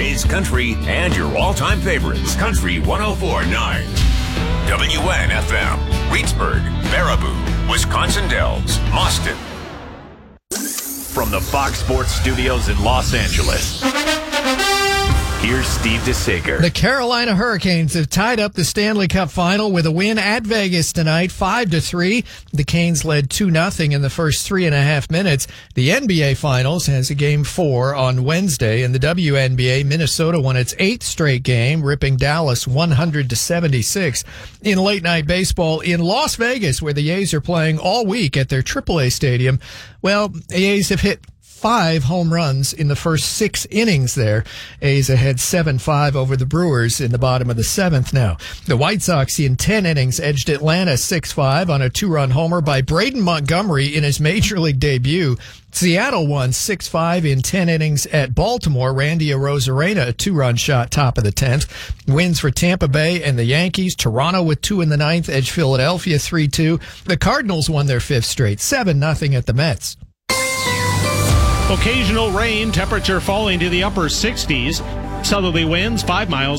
today's country and your all-time favorites. Country 104.9. WNFM. Reedsburg, Baraboo, Wisconsin Dells, Boston. From the Fox Sports Studios in Los Angeles, here's Steve DeSager. The Carolina Hurricanes have tied up the Stanley Cup final with a win at Vegas tonight, 5-3. The Canes led 2-0 in the first 3.5 minutes. The NBA Finals has a Game 4 on Wednesday. In the WNBA, Minnesota won its 8th straight game, ripping Dallas 100-76. In late-night baseball in Las Vegas, where the A's are playing all week at their AAA stadium, well, the A's have hit 5 home runs in the first 6 innings there. A's ahead 7-5 over the Brewers in the bottom of the 7th now. The White Sox in 10 innings edged Atlanta 6-5 on a 2-run homer by Braden Montgomery in his major league debut. Seattle won 6-5 in 10 innings at Baltimore. Randy Arozarena, a 2-run shot, top of the 10th. Wins for Tampa Bay and the Yankees. Toronto with 2 in the 9th, edged Philadelphia 3-2. The Cardinals won their 5th straight, 7-0 at the Mets. Occasional rain, temperature falling to the upper 60s. Southerly winds 5 miles